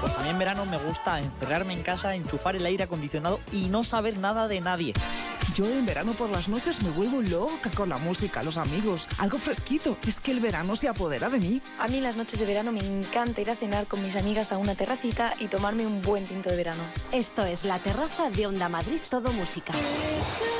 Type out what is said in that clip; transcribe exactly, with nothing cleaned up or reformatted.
Pues a mí en verano me gusta encerrarme en casa, enchufar el aire acondicionado y no saber nada de nadie. Yo en verano por las noches me vuelvo loca con la música, los amigos, algo fresquito. Es que el verano se apodera de mí. A mí las noches de verano me encanta ir a cenar con mis amigas a una terracita y tomarme un buen tinto de verano. Esto es La Terraza de Onda Madrid Todo Música.